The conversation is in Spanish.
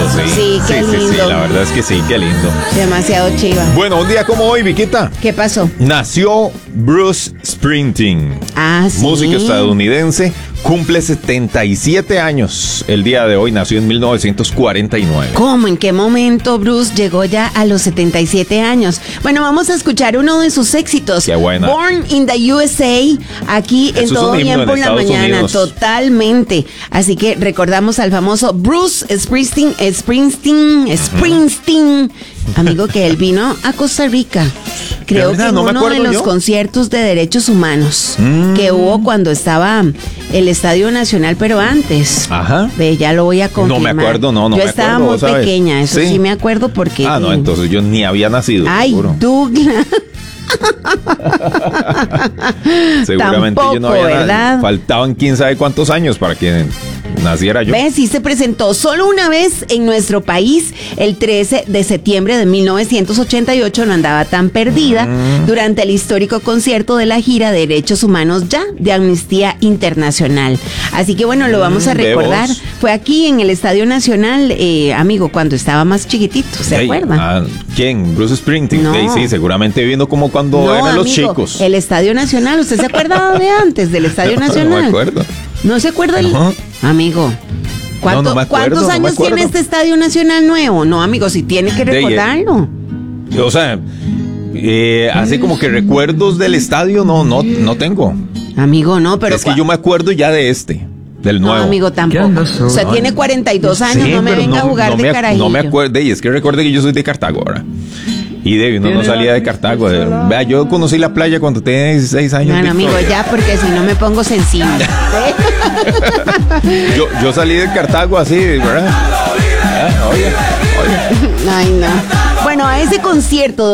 sí. Sí, qué lindo. Sí, la verdad es que sí, qué lindo. Demasiado chiva. Bueno, un día como hoy, Viquita, ¿Qué pasó? nació Bruce Springsteen. Ah, sí. Músico estadounidense, cumple 77 años. El día de hoy nació en 1949. ¿Cómo? ¿En qué momento Bruce llegó ya a los 77 años? Bueno, vamos a escuchar uno de sus éxitos. Qué buena. Born in the USA, aquí Eso en es Todo un himno Bien en por la Estados Mañana. Unidos. Totalmente. Así que recordamos al famoso Bruce Springsteen. Amigo, que él vino a Costa Rica. Creo ¿De verdad? que en No me uno de acuerdo los yo. conciertos de derechos humanos que hubo cuando estaba el Estadio Nacional, pero antes. Ajá. Ve, ya lo voy a confirmar. No me acuerdo, no Yo me estaba acuerdo, muy ¿sabes? pequeña, eso sí. Sí. Me acuerdo porque... Ah, no, entonces yo ni había nacido. Ay, seguro. Douglas. Seguramente yo no Tampoco, había ¿verdad? Faltaban quién sabe cuántos años para que naciera yo. ¿Ves? Sí se presentó solo una vez en nuestro país, el 13 de septiembre de 1988, no andaba tan perdida, durante el histórico concierto de la gira de Derechos Humanos Ya, de Amnistía Internacional. Así que bueno, lo vamos a recordar. vemos. Fue aquí en el Estadio Nacional, amigo, cuando estaba más chiquitito, ¿se Ey, acuerdan? ¿Quién? Bruce Springsteen. No. Ey, sí, seguramente viendo como cuando No, eran los amigo, chicos. el Estadio Nacional, ¿usted se acuerda de antes del Estadio Nacional? No me acuerdo. ¿No se acuerda el...? Ajá. Amigo, No me acuerdo, ¿cuántos no me años acuerdo. tiene este Estadio Nacional nuevo? No, amigo, si tiene que recordarlo. O sea, así como que recuerdos del estadio no tengo. Amigo, no, pero... Es que yo me acuerdo ya de del No, nuevo. amigo, tampoco. O sea, tiene 42 años, Sí, no me pero venga a jugar de carajillo. No me acuerdo, y es que recuerde que yo soy de Cartago ahora. Y de uno no salía de Cartago. Vea, yo conocí la playa cuando tenía 16 años. Bueno, amigo, Victoria. ya, porque si no me pongo sensible. Yo salí de Cartago así, ¿verdad? Oye. Ay, no. Bueno, a ese concierto